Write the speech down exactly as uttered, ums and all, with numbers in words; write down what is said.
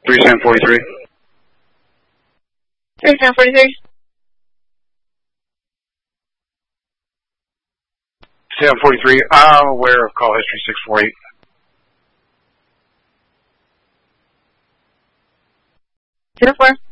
three seven forty-three. three seven forty-three. seven forty-three, I'm aware of call history six four eight. zero four.